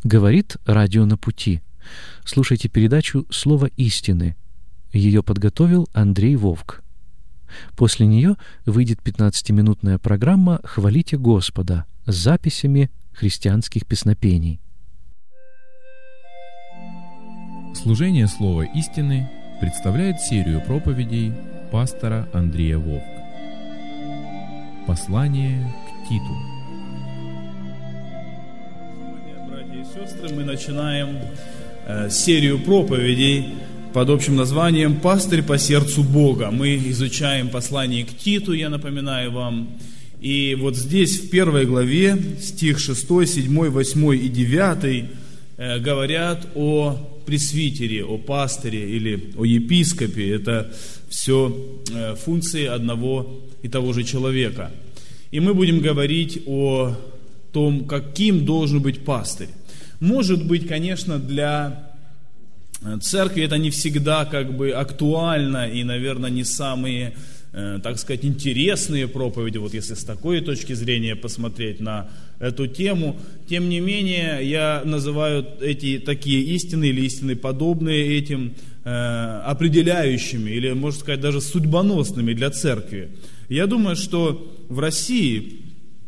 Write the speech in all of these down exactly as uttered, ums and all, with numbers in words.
Говорит радио «На пути». Слушайте передачу «Слово истины». Ее подготовил Андрей Вовк. После нее выйдет пятнадцатиминутная программа «Хвалите Господа» с записями христианских песнопений. Служение «Слова истины» представляет серию проповедей пастора Андрея Вовк. Послание к Титу. Сегодня, братья и сестры, мы начинаем э, серию проповедей под общим названием «Пастырь по сердцу Бога». Мы изучаем послание к Титу, я напоминаю вам. И вот здесь, в первой главе, стих шестой, седьмой, восьмой и девятый э, говорят о пресвитере, о пастыре или о епископе. Это все э, функции одного и того же человека. И мы будем говорить о том, каким должен быть пастырь. Может быть, конечно, для церкви это не всегда как бы актуально и, наверное, не самые, э, так сказать, интересные проповеди, вот если с такой точки зрения посмотреть на эту тему. Тем не менее, я называю эти такие истины или истины подобные этим э, определяющими или, можно сказать, даже судьбоносными для церкви. Я думаю, что в России,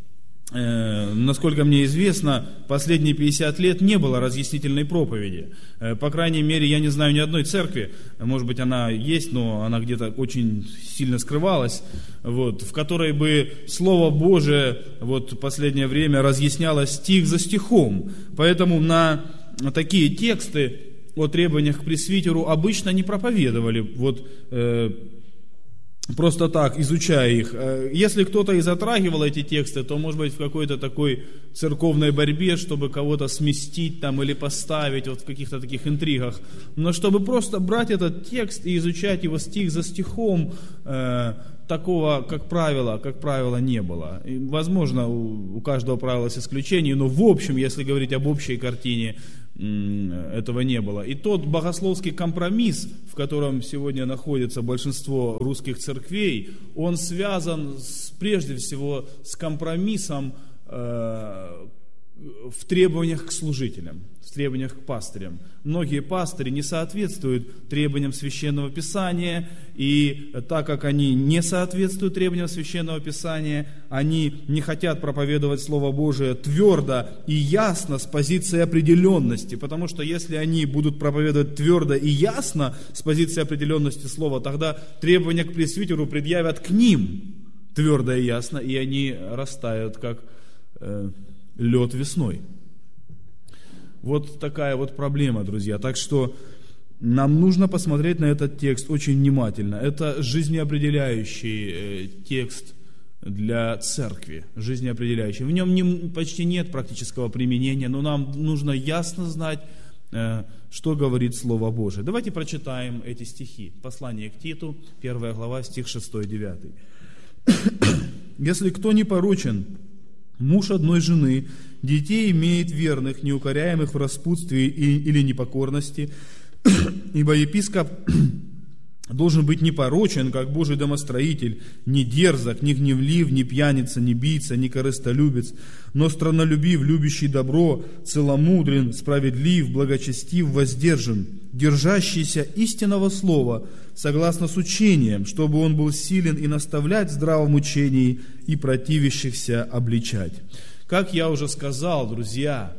э, насколько мне известно, последние пятьдесят лет не было разъяснительной проповеди. Э, по крайней мере, я не знаю ни одной церкви, может быть, она есть, но она где-то очень сильно скрывалась, вот, в которой бы Слово Божие вот, в последнее время разъяснялось стих за стихом. Поэтому на такие тексты о требованиях к пресвитеру обычно не проповедовали. Вот, э, просто так, изучая их. Если кто-то и затрагивал эти тексты, то, может быть, в какой-то такой церковной борьбе, чтобы кого-то сместить там или поставить вот в каких-то таких интригах. Но чтобы просто брать этот текст и изучать его стих за стихом, э, такого, как правило, как правило, не было. И, возможно, у, у каждого правила есть исключения, но в общем, если говорить об общей картине, этого не было. И тот богословский компромисс, в котором сегодня находится большинство русских церквей, он связан с, прежде всего с компромиссом э, в требованиях к служителям, в требованиях к пастырям. Многие пастыри не соответствуют требованиям Священного Писания, и так как они не соответствуют требованиям Священного Писания, они не хотят проповедовать Слово Божие твердо и ясно с позиции определенности, потому что если они будут проповедовать твердо и ясно с позиции определенности Слова, тогда требования к пресвитеру предъявят к ним твердо и ясно, и они растают, как э, лед весной. Вот такая вот проблема, друзья. Так что нам нужно посмотреть на этот текст очень внимательно. Это жизнеопределяющий текст для церкви, жизнеопределяющий. В нем не, почти нет практического применения, но нам нужно ясно знать, что говорит Слово Божие. Давайте прочитаем эти стихи. Послание к Титу, первая глава, стих шестой и девятый. «Если кто не порочен, муж одной жены, детей имеет верных, неукоряемых в распутстве или непокорности, ибо епископ должен быть непорочен, как Божий домостроитель, не дерзок, не гневлив, не пьяница, не бийца, не корыстолюбец, но страннолюбив, любящий добро, целомудрен, справедлив, благочестив, воздержан, держащийся истинного слова, согласно с учением, чтобы он был силен и наставлять в здравом учении, и противящихся обличать». Как я уже сказал, друзья,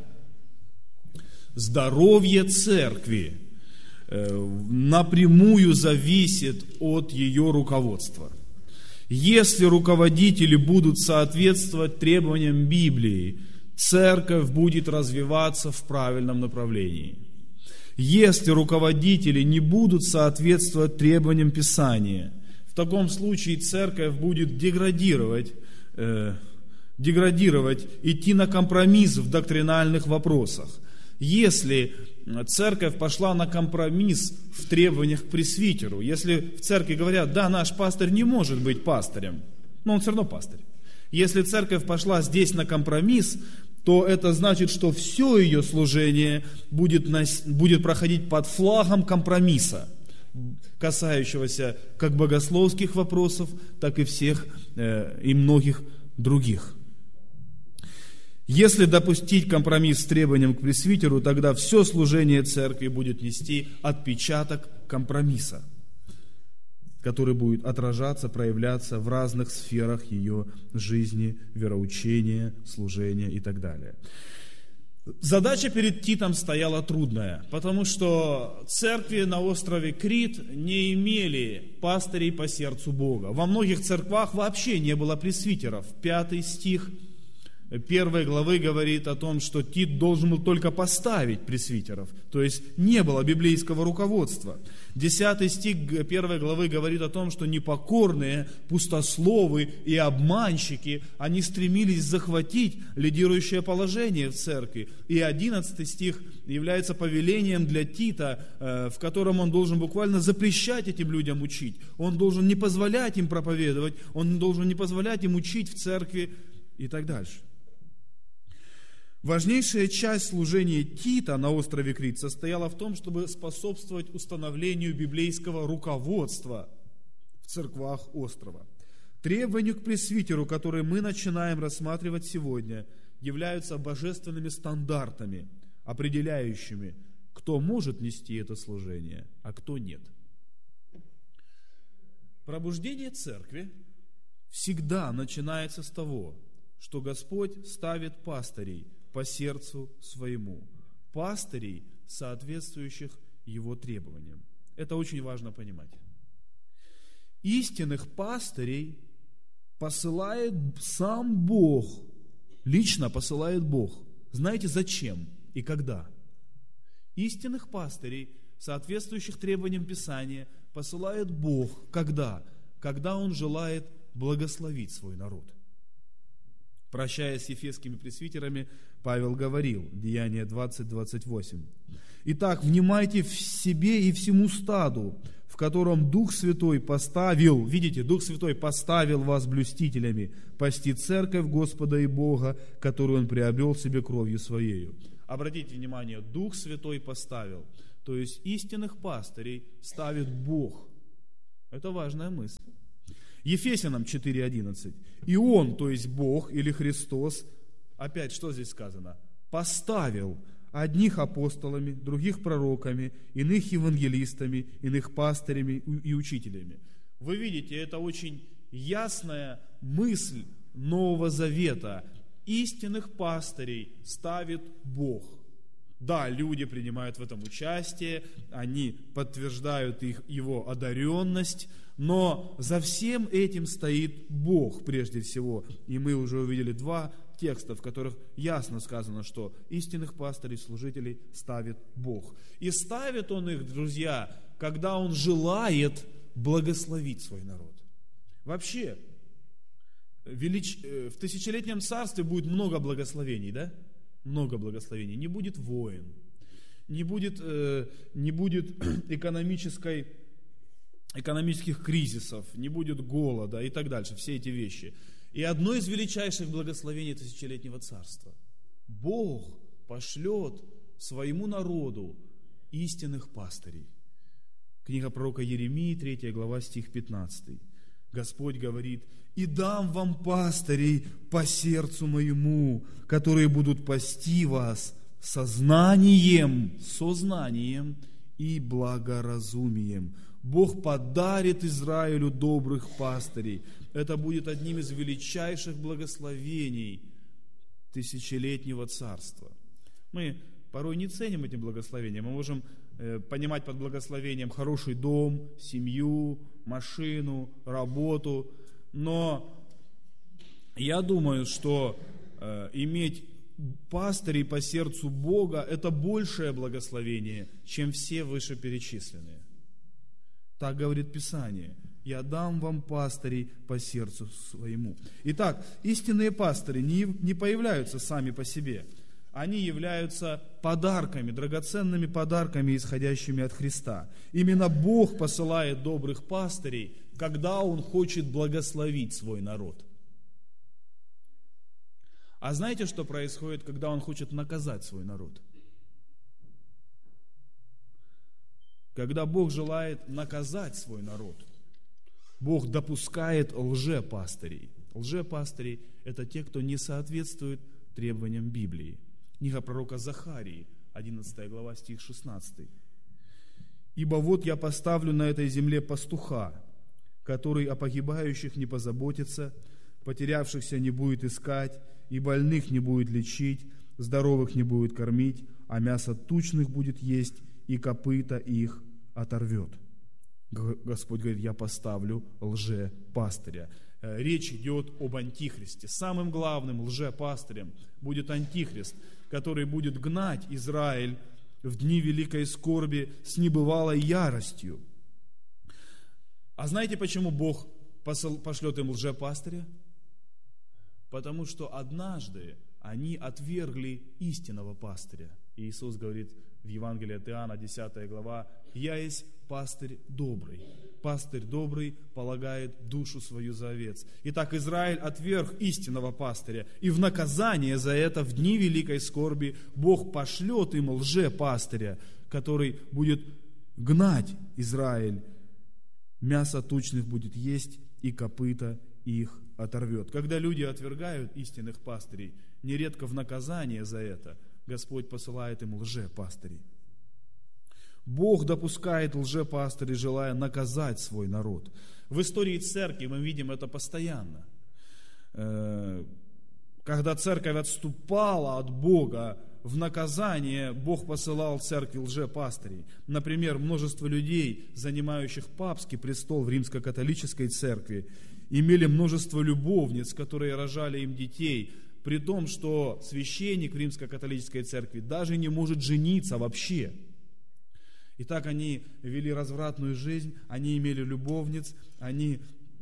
здоровье церкви напрямую зависит от ее руководства. Если руководители будут соответствовать требованиям Библии, церковь будет развиваться в правильном направлении. Если руководители не будут соответствовать требованиям Писания, в таком случае церковь будет деградировать, э, деградировать, идти на компромисс в доктринальных вопросах. Если церковь пошла на компромисс в требованиях к пресвитеру, если в церкви говорят, да, наш пастырь не может быть пастырем, но он все равно пастырь. Если церковь пошла здесь на компромисс, то это значит, что все ее служение будет, будет проходить под флагом компромисса, касающегося как богословских вопросов, так и всех э, и многих других. Если допустить компромисс с требованием к пресвитеру, тогда все служение церкви будет нести отпечаток компромисса, который будет отражаться, проявляться в разных сферах ее жизни, вероучения, служения и так далее. Задача перед Титом стояла трудная, потому что церкви на острове Крит не имели пастырей по сердцу Бога. Во многих церквах вообще не было пресвитеров. Пятый стих первой главы говорит о том, что Тит должен был только поставить пресвитеров, то есть не было библейского руководства. Десятый стих первой главы говорит о том, что непокорные, пустословы и обманщики, они стремились захватить лидирующее положение в церкви. И одиннадцатый стих является повелением для Тита, в котором он должен буквально запрещать этим людям учить. Он должен не позволять им проповедовать, он должен не позволять им учить в церкви и так дальше. Важнейшая часть служения Тита на острове Крит состояла в том, чтобы способствовать установлению библейского руководства в церквах острова. Требования к пресвитеру, которые мы начинаем рассматривать сегодня, являются божественными стандартами, определяющими, кто может нести это служение, а кто нет. Пробуждение церкви всегда начинается с того, что Господь ставит пастырей по сердцу своему, пастырей, соответствующих Его требованиям. Это очень важно понимать. Истинных пастырей посылает сам Бог, лично посылает Бог. Знаете, зачем и когда? Истинных пастырей, соответствующих требованиям Писания, посылает Бог. Когда? Когда Он желает благословить свой народ. Прощаясь с ефесскими пресвитерами, Павел говорил, Деяния двадцать двадцать восемь. «Итак, внимайте в себе и всему стаду, в котором Дух Святой поставил», видите, Дух Святой поставил вас блюстителями, пасти церковь Господа и Бога, которую Он приобрел себе кровью Своею. Обратите внимание, Дух Святой поставил, то есть истинных пастырей ставит Бог. Это важная мысль. Ефесянам четыре одиннадцать. «И Он, то есть Бог или Христос», опять что здесь сказано? «Поставил одних апостолами, других пророками, иных евангелистами, иных пастырями и учителями». Вы видите, это очень ясная мысль Нового Завета. Истинных пастырей ставит Бог. Да, люди принимают в этом участие, они подтверждают их, его одаренность, но за всем этим стоит Бог прежде всего. И мы уже увидели два текста, в которых ясно сказано, что истинных пастырей, служителей ставит Бог. И ставит Он их, друзья, когда Он желает благословить свой народ. Вообще, велич... в тысячелетнем царстве будет много благословений, да? Много благословений. Не будет войн, не будет, э, не будет экономической, экономических кризисов, не будет голода и так дальше, все эти вещи. И одно из величайших благословений тысячелетнего царства: Бог пошлет своему народу истинных пастырей. Книга пророка Иеремии, третья глава, стих пятнадцатый. Господь говорит: «И дам вам пастырей по сердцу моему, которые будут пасти вас сознанием, сознанием и благоразумием». Бог подарит Израилю добрых пастырей. Это будет одним из величайших благословений тысячелетнего царства. Мы порой не ценим эти благословения. Мы можем э, понимать под благословением хороший дом, семью, машину, работу. Но я думаю, что э, иметь пастырей по сердцу Бога – это большее благословение, чем все вышеперечисленные. Так говорит Писание: «Я дам вам пастырей по сердцу своему». Итак, истинные пастыри не, не появляются сами по себе. Они являются подарками, драгоценными подарками, исходящими от Христа. Именно Бог посылает добрых пастырей, когда Он хочет благословить свой народ. А знаете, что происходит, когда Он хочет наказать свой народ? Когда Бог желает наказать свой народ, Бог допускает лжепастырей. Лжепастыри – это те, кто не соответствует требованиям Библии. Книга пророка Захарии, одиннадцатая глава, стих шестнадцатый. «Ибо вот я поставлю на этой земле пастуха, который о погибающих не позаботится, потерявшихся не будет искать, и больных не будет лечить, здоровых не будет кормить, а мясо тучных будет есть, и копыта их оторвет». Господь говорит: я поставлю лжепастыря. Речь идет об антихристе. Самым главным лжепастырем будет антихрист, который будет гнать Израиль в дни великой скорби с небывалой яростью. А знаете, почему Бог пошлет им лжепастыря? Потому что однажды они отвергли истинного пастыря. И Иисус говорит в Евангелии от Иоанна, десятая глава: «Я есть пастырь добрый. Пастырь добрый полагает душу свою за овец». Итак, Израиль отверг истинного пастыря, и в наказание за это в дни великой скорби Бог пошлет им лжепастыря, который будет гнать Израиль. Мясо тучных будет есть, и копыта их оторвет. Когда люди отвергают истинных пастырей, нередко в наказание за это Господь посылает им лжепастырей. Бог допускает лжепастырей, желая наказать свой народ. В истории церкви мы видим это постоянно. Когда церковь отступала от Бога, в наказание Бог посылал в церкви лжепастырей. Например, множество людей, занимающих папский престол в римско-католической церкви, имели множество любовниц, которые рожали им детей, при том, что священник в римско-католической церкви даже не может жениться вообще. И так они вели развратную жизнь, они имели любовниц, они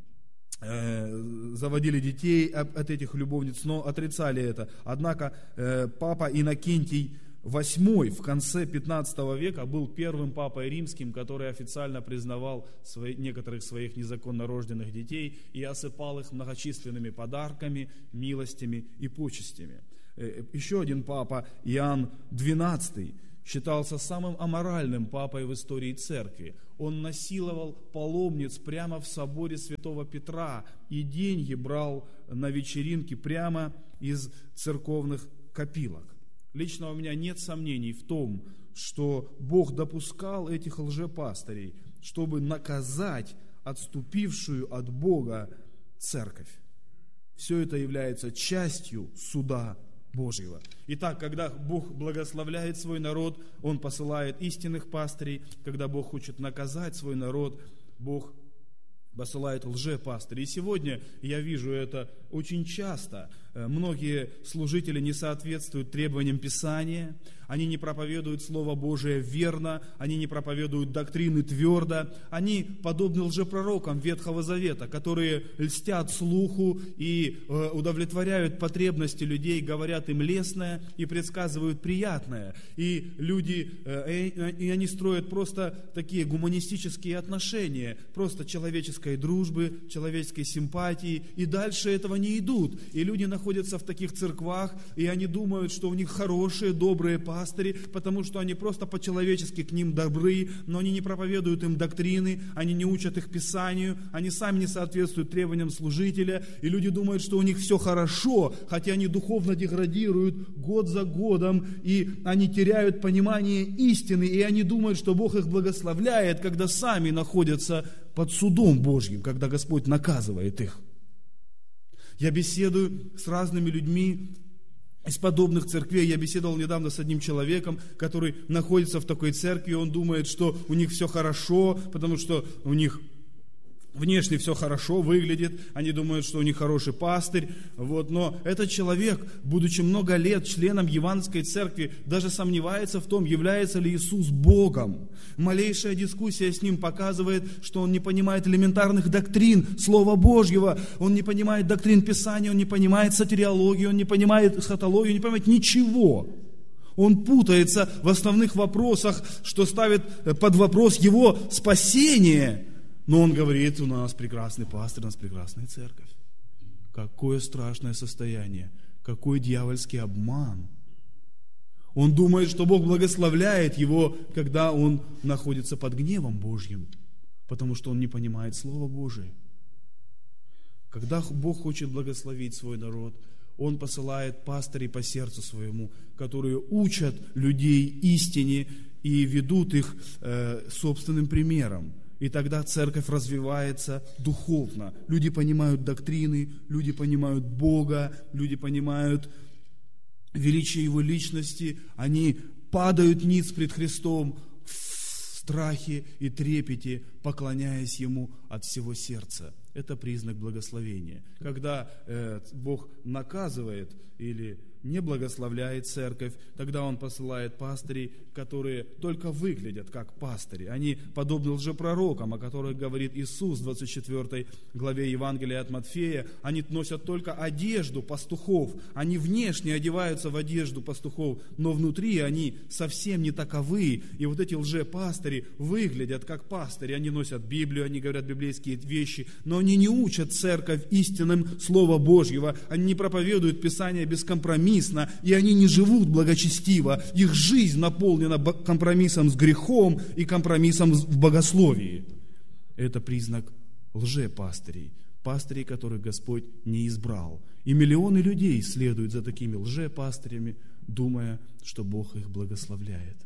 э, заводили детей от этих любовниц, но отрицали это. Однако э, папа Иннокентий восьмой в конце пятнадцатого века был первым папой римским, который официально признавал свои, некоторых своих незаконно рожденных детей и осыпал их многочисленными подарками, милостями и почестями. Э, еще один папа, Иоанн двенадцатый, считался самым аморальным папой в истории церкви. Он насиловал паломниц прямо в соборе святого Петра и деньги брал на вечеринки прямо из церковных копилок. Лично у меня нет сомнений в том, что Бог допускал этих лжепастырей, чтобы наказать отступившую от Бога церковь. Все это является частью суда Божьего. Итак, когда Бог благословляет свой народ, Он посылает истинных пастырей. Когда Бог хочет наказать свой народ, Бог посылает лжепастырей. И сегодня я вижу это очень часто. Многие служители не соответствуют требованиям Писания, они не проповедуют Слово Божие верно, они не проповедуют доктрины твердо, они подобны лжепророкам Ветхого Завета, которые льстят слуху и удовлетворяют потребности людей, говорят им лестное и предсказывают приятное. И люди, и они строят просто такие гуманистические отношения, просто человеческой дружбы, человеческой симпатии, и дальше этого не идут. И люди находятся в таких церквах, и они думают, что у них хорошие, добрые пастыри, потому что они просто по-человечески к ним добры, но они не проповедуют им доктрины, они не учат их Писанию, они сами не соответствуют требованиям служителя, и люди думают, что у них все хорошо, хотя они духовно деградируют год за годом, и они теряют понимание истины, и они думают, что Бог их благословляет, когда сами находятся под судом Божьим, когда Господь наказывает их. Я беседую с разными людьми из подобных церквей. Я беседовал недавно с одним человеком, который находится в такой церкви, он думает, что у них все хорошо, потому что у них внешне все хорошо выглядит, они думают, что у них хороший пастырь, вот, но этот человек, будучи много лет членом Евангельской церкви, даже сомневается в том, является ли Иисус Богом. Малейшая дискуссия с ним показывает, что он не понимает элементарных доктрин Слова Божьего, он не понимает доктрин Писания, он не понимает сотириологию, он не понимает эсхатологию, не понимает ничего. Он путается в основных вопросах, что ставит под вопрос его спасение. Но он говорит, у нас прекрасный пастырь, у нас прекрасная церковь. Какое страшное состояние, какой дьявольский обман. Он думает, что Бог благословляет его, когда он находится под гневом Божьим, потому что он не понимает Слово Божие. Когда Бог хочет благословить свой народ, Он посылает пастырей по сердцу своему, которые учат людей истине и ведут их э, собственным примером. И тогда церковь развивается духовно. Люди понимают доктрины, люди понимают Бога, люди понимают величие Его личности. Они падают ниц пред Христом в страхе и трепете, поклоняясь Ему от всего сердца. Это признак благословения. Когда э, Бог наказывает или не благословляет церковь, тогда Он посылает пастырей, которые только выглядят как пастыри. Они подобны лжепророкам, о которых говорит Иисус в двадцать четвёртой главе Евангелия от Матфея. Они носят только одежду пастухов. Они внешне одеваются в одежду пастухов, но внутри они совсем не таковы. И вот эти лжепастыри выглядят как пастыри. Они носят Библию, они говорят библейские вещи, но они не учат церковь истинным Слова Божьего. Они не проповедуют Писание бескомпромиссно, и они не живут благочестиво. Их жизнь наполнена компромиссом с грехом и компромиссом в богословии. Это признак лжепастырей, пастырей, которых Господь не избрал. И миллионы людей следуют за такими лжепастырями, думая, что Бог их благословляет.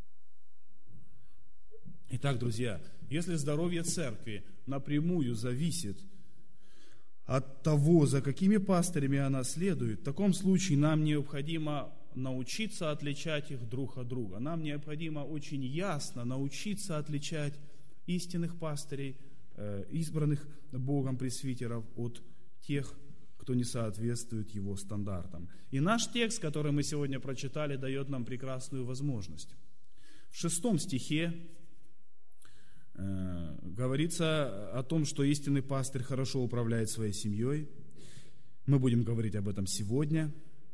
Итак, друзья, если здоровье церкви напрямую зависит от того, за какими пастырями она следует, в таком случае нам необходимо научиться отличать их друг от друга. Нам необходимо очень ясно научиться отличать истинных пастырей, избранных Богом пресвитеров, от тех, кто не соответствует Его стандартам. И наш текст, который мы сегодня прочитали, дает нам прекрасную возможность. В шестом стихе говорится о том, что истинный пастырь хорошо управляет своей семьей. Мы будем говорить об этом сегодня.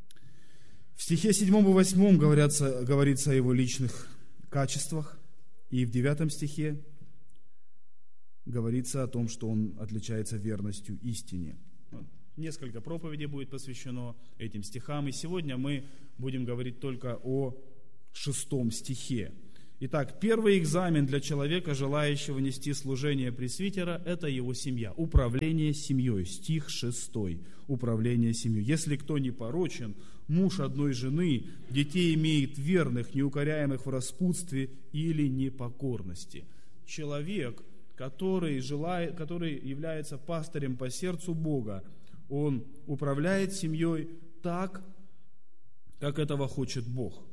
В стихе седьмом и восьмом говорится, говорится о его личных качествах. И в девятом стихе говорится о том, что он отличается верностью истине. Несколько проповедей будет посвящено этим стихам. И сегодня мы будем говорить только о шестом стихе. Итак, первый экзамен для человека, желающего нести служение пресвитера, это его семья. Управление семьей. Стих шестой. Управление семьей. Если кто не порочен, муж одной жены, детей имеет верных, неукоряемых в распутстве или непокорности. Человек, который, желает, который является пастырем по сердцу Бога, он управляет семьей так, как этого хочет Бог.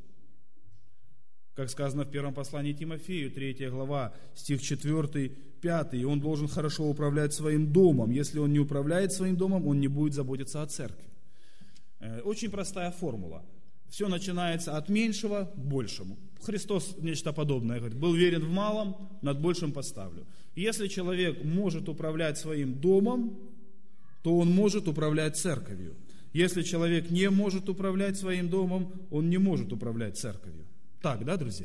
Как сказано в первом послании Тимофею, третья глава, стих четвёртый, пятый, он должен хорошо управлять своим домом. Если он не управляет своим домом, он не будет заботиться о церкви. Очень простая формула. Все начинается от меньшего к большему. Христос нечто подобное говорит: был верен в малом, над большим поставлю. Если человек может управлять своим домом, то он может управлять церковью. Если человек не может управлять своим домом, он не может управлять церковью. Так, да, друзья?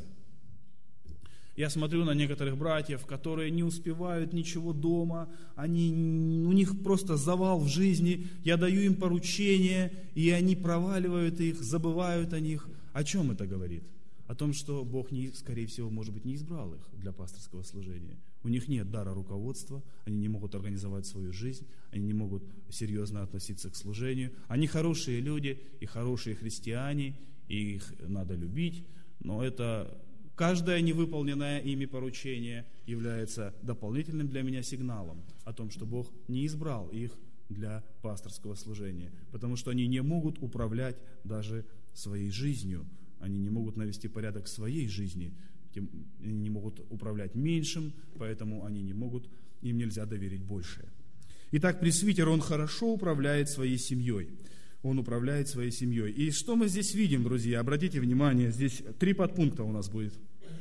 Я смотрю на некоторых братьев, которые не успевают ничего дома, они, у них просто завал в жизни, я даю им поручения, и они проваливают их, забывают о них. О чем это говорит? О том, что Бог, не, скорее всего, может быть, не избрал их для пасторского служения. У них нет дара руководства, они не могут организовать свою жизнь, они не могут серьезно относиться к служению. Они хорошие люди и хорошие христиане, и их надо любить. Но это каждое невыполненное ими поручение является дополнительным для меня сигналом о том, что Бог не избрал их для пасторского служения, потому что они не могут управлять даже своей жизнью, они не могут навести порядок в своей жизни, они не могут управлять меньшим, поэтому они не могут, им нельзя доверить большее. Итак, пресвитер, он хорошо управляет своей семьей. Он управляет своей семьей. И что мы здесь видим, друзья? Обратите внимание, здесь три подпункта у нас будет.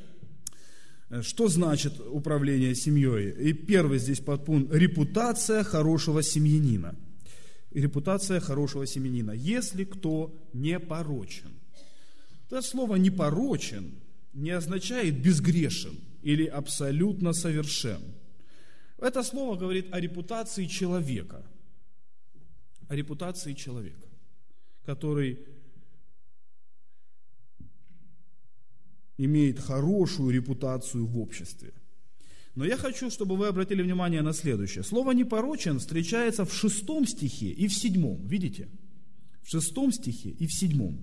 Что значит управление семьей? И первый здесь подпункт – репутация хорошего семьянина. Репутация хорошего семьянина. Если кто не порочен. Это слово «непорочен» не означает «безгрешен» или «абсолютно совершен». Это слово говорит о репутации человека. О репутации человека, который имеет хорошую репутацию в обществе. Но я хочу, чтобы вы обратили внимание на следующее. Слово «непорочен» встречается в шестом стихе и в седьмом. Видите? В шестом стихе и в седьмом.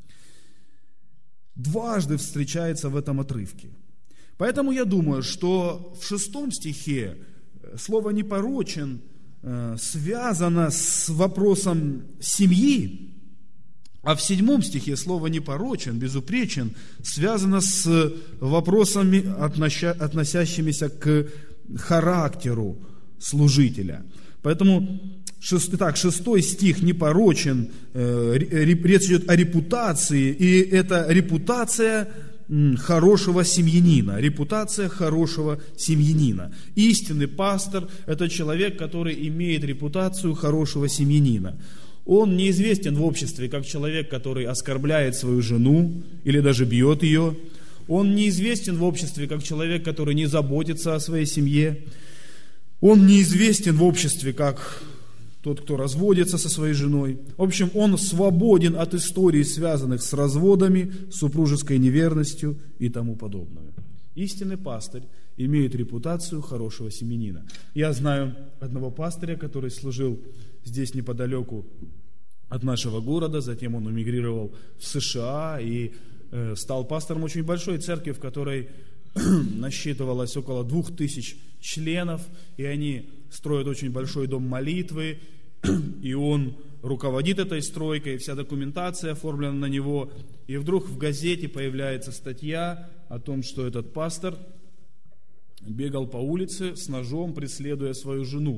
Дважды встречается в этом отрывке. Поэтому я думаю, что в шестом стихе слово «непорочен» связано с вопросом семьи, а в седьмом стихе слово «непорочен», «безупречен» связано с вопросами, относящимися к характеру служителя. Поэтому, итак, шестой стих «непорочен», речь идет о репутации, и это репутация хорошего семьянина, репутация хорошего семьянина. Истинный пастор – это человек, который имеет репутацию хорошего семьянина. Он неизвестен в обществе как человек, который оскорбляет свою жену или даже бьет ее. Он неизвестен в обществе как человек, который не заботится о своей семье. Он неизвестен в обществе как тот, кто разводится со своей женой. В общем, он свободен от историй, связанных с разводами, супружеской неверностью и тому подобное. Истинный пастырь имеет репутацию хорошего семьянина. Я знаю одного пастыря, который служил здесь неподалеку от нашего города, затем он эмигрировал в США и э, стал пастором очень большой церкви, в которой насчитывалось около двух тысяч членов, и они строят очень большой дом молитвы, и он руководит этой стройкой, вся документация оформлена на него, и вдруг в газете появляется статья о том, что этот пастор бегал по улице с ножом, преследуя свою жену.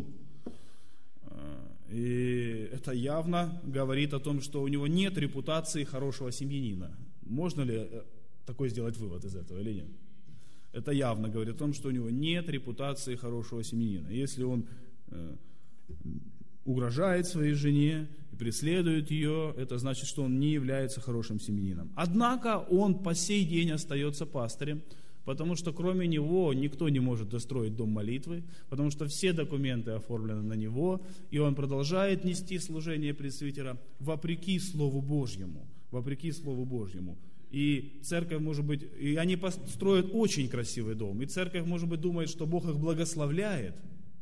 И это явно говорит о том, что у него нет репутации хорошего семьянина. Можно ли такой сделать вывод из этого или нет? Это явно говорит о том, что у него нет репутации хорошего семьянина. Если он э, угрожает своей жене и преследует ее, это значит, что он не является хорошим семьянином. Однако он по сей день остается пастырем, потому что кроме него никто не может достроить дом молитвы, потому что все документы оформлены на него, и он продолжает нести служение пресвитера вопреки Слову Божьему, вопреки Слову Божьему. И церковь, может быть, и они построят очень красивый дом, и церковь, может быть, думает, что Бог их благословляет,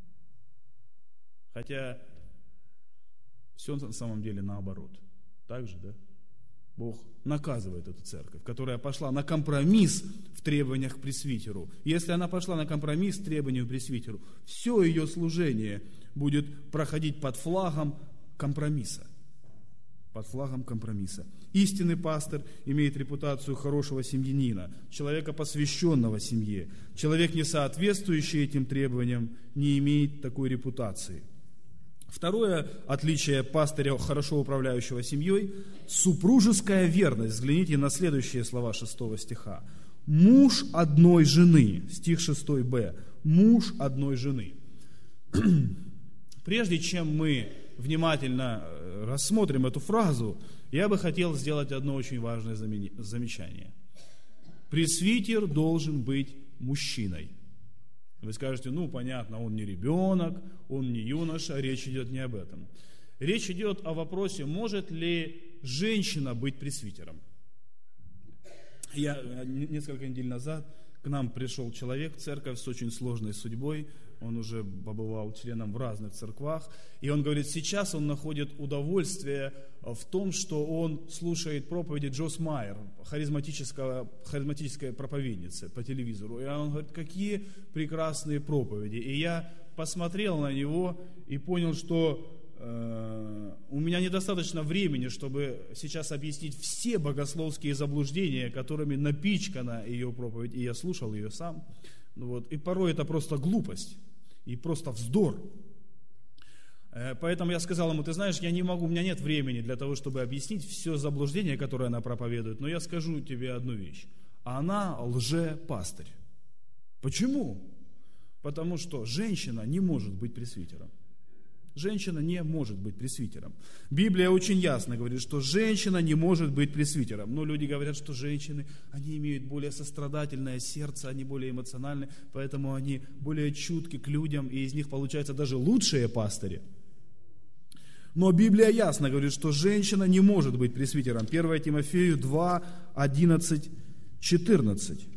хотя все на самом деле наоборот. Так же, да? Бог наказывает эту церковь, которая пошла на компромисс в требованиях к пресвитеру. Если она пошла на компромисс в требованиях к пресвитеру, все ее служение будет проходить под флагом компромисса. Под флагом компромисса. Истинный пастор имеет репутацию хорошего семьянина, человека, посвященного семье. Человек, не соответствующий этим требованиям, не имеет такой репутации. Второе отличие пастыря, хорошо управляющего семьей – супружеская верность. Взгляните на следующие слова шестого стиха. «Муж одной жены», стих шестой бэ, «муж одной жены». Прежде чем мы внимательно рассмотрим эту фразу, я бы хотел сделать одно очень важное замечание. Пресвитер должен быть мужчиной. Вы скажете, ну понятно, он не ребенок, он не юноша, речь идет не об этом. Речь идет о вопросе, может ли женщина быть пресвитером. Я несколько недель назад к нам пришел человек в церковь с очень сложной судьбой, он уже побывал членом в разных церквах, и он говорит, сейчас он находит удовольствие в том, что он слушает проповеди Джойс Майер, харизматическая, харизматическая проповедница по телевизору, и он говорит, какие прекрасные проповеди, и я посмотрел на него и понял, что у меня недостаточно времени, чтобы сейчас объяснить все богословские заблуждения, которыми напичкана ее проповедь, и я слушал ее сам. Вот. И порой это просто глупость и просто вздор. Поэтому я сказал ему, ты знаешь, я не могу, у меня нет времени для того, чтобы объяснить все заблуждения, которые она проповедует, но я скажу тебе одну вещь. Она лже-пастырь. Почему? Потому что женщина не может быть пресвитером. Женщина не может быть пресвитером. Библия очень ясно говорит, что женщина не может быть пресвитером. Но люди говорят, что женщины, они имеют более сострадательное сердце, они более эмоциональны, поэтому они более чутки к людям, и из них получаются даже лучшие пастыри. Но Библия ясно говорит, что женщина не может быть пресвитером. первое Тимофею два, одиннадцать, четырнадцать.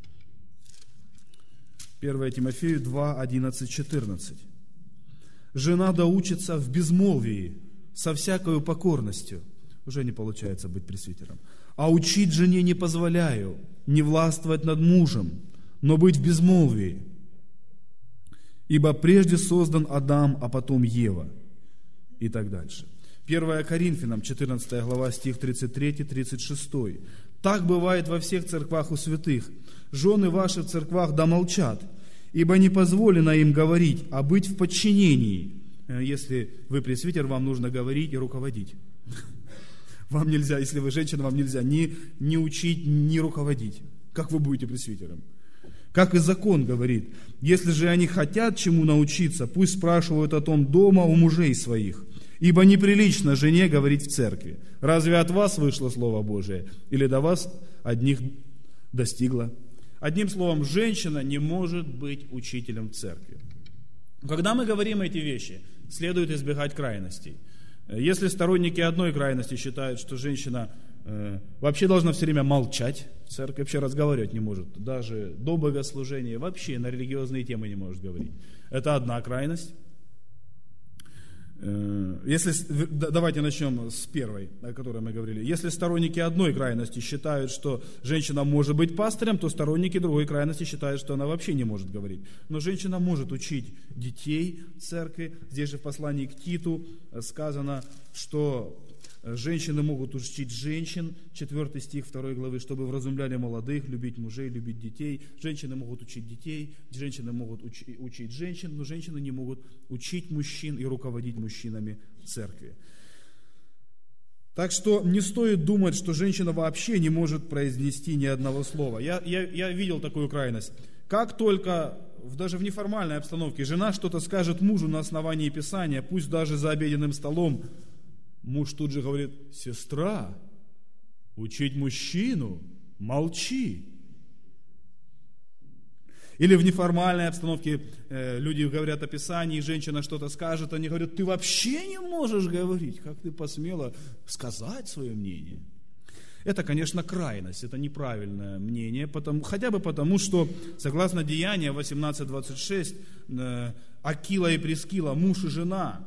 первое Тимофею два, одиннадцать, четырнадцать. Жена да учится в безмолвии, со всякою покорностью. уже не получается быть пресвитером. А учить жене не позволяю, не властвовать над мужем, но быть в безмолвии. Ибо прежде создан Адам, а потом Ева. И так дальше. первое Коринфянам, четырнадцатая глава, стих тридцать три тридцать шесть. Так бывает во всех церквах у святых. Жены ваши в церквах да молчат, ибо не позволено им говорить, а быть в подчинении. Если вы пресвитер, вам нужно говорить и руководить. Вам нельзя, если вы женщина, вам нельзя ни, ни учить, ни руководить. Как вы будете пресвитером? Как и закон говорит, если же они хотят чему научиться, пусть спрашивают о том дома у мужей своих. Ибо неприлично жене говорить в церкви. Разве от вас вышло Слово Божие? Или до вас одних достигло? Одним словом, женщина не может быть учителем в церкви. Когда мы говорим эти вещи, следует избегать крайностей. Если сторонники одной крайности считают, что женщина э, вообще должна все время молчать в церкви, вообще разговаривать не может, даже до богослужения, вообще на религиозные темы не может говорить. Это одна крайность. Если, давайте начнем с первой, о которой мы говорили. Если сторонники одной крайности считают, что женщина может быть пастырем, то сторонники другой крайности считают, что она вообще не может говорить. Но женщина может учить детей в церкви. Здесь же в послании к Титу сказано, что женщины могут учить женщин, четвёртый стих второй главы, чтобы вразумляли молодых, любить мужей, любить детей. Женщины могут учить детей, женщины могут учи, учить женщин, но женщины не могут учить мужчин и руководить мужчинами в церкви. Так что не стоит думать, что женщина вообще не может произнести ни одного слова. Я, я, я видел такую крайность. Как только, даже в неформальной обстановке, жена что-то скажет мужу на основании Писания, пусть даже за обеденным столом, муж тут же говорит: сестра, учить мужчину, молчи. Или в неформальной обстановке э, люди говорят о Писании, женщина что-то скажет, они говорят: ты вообще не можешь говорить, как ты посмела сказать свое мнение. Это, конечно, крайность, это неправильное мнение, потому, хотя бы потому, что, согласно Деяния восемнадцать двадцать шесть, э, Акила и Прискила, муж и жена,